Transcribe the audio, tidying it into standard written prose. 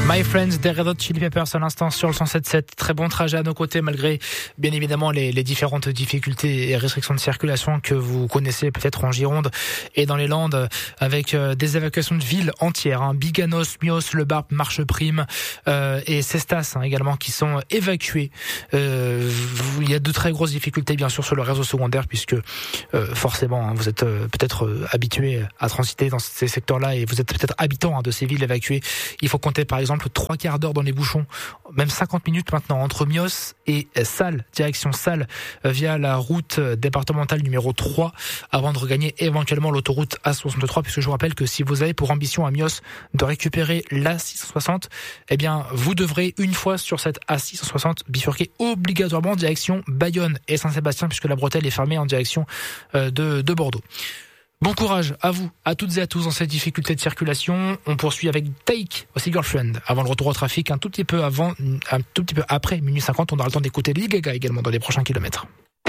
My Friends des Red Hot Chili Peppers à l'instant sur le 107.7. Très bon trajet à nos côtés malgré bien évidemment les différentes difficultés et restrictions de circulation que vous connaissez peut-être en Gironde et dans les Landes avec des évacuations de villes entières. Biganos, Mios, Le Barp, Marcheprime et Cestas également qui sont évacués. Il y a de très grosses difficultés bien sûr sur le réseau secondaire puisque forcément vous êtes peut-être habitué à transiter dans ces secteurs-là et vous êtes peut-être habitant de ces villes évacuées. Il faut compter par exemple 3 quarts d'heure dans les bouchons, même 50 minutes maintenant entre Mios et Salles, direction Salles via la route départementale numéro 3 avant de regagner éventuellement l'autoroute A63 puisque je vous rappelle que si vous avez pour ambition à Mios de récupérer l'A660, eh bien vous devrez une fois sur cette A660 bifurquer obligatoirement direction Bayonne et Saint-Sébastien puisque la bretelle est fermée en direction de Bordeaux. Bon courage à vous, à toutes et à tous dans cette difficulté de circulation. On poursuit avec Take, aussi Girlfriend. Avant le retour au trafic, un tout petit peu après minuit 50, on aura le temps d'écouter Lady Gaga également dans les prochains kilomètres.